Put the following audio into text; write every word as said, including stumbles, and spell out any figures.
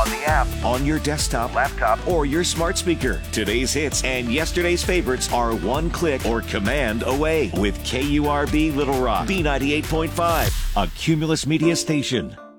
on the app, on your desktop, laptop, or your smart speaker. Today's hits and yesterday's favorites are one click or command away with K U R B Little Rock, B ninety-eight point five, a Cumulus Media station.